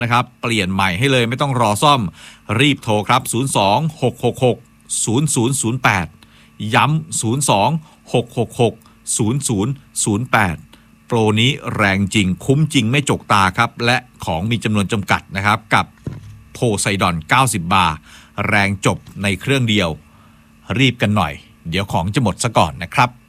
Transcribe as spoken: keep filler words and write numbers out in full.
นะครับเปลี่ยนใหม่ให้เลยไม่ต้องรอซ่อมรีบโทรครับศูนย์ สอง หก หก หก ศูนย์ ศูนย์ ศูนย์ แปดย้ำศูนย์ สอง หก หก หก ศูนย์ ศูนย์ ศูนย์ แปดโปรนี้แรงจริงคุ้มจริงไม่จกตาครับและของมีจำนวนจำกัดนะครับกับโพไซดอนเก้าสิบบาร์แรงจบในเครื่องเดียวรีบกันหน่อยเดี๋ยวของจะหมดซะก่อนนะครับ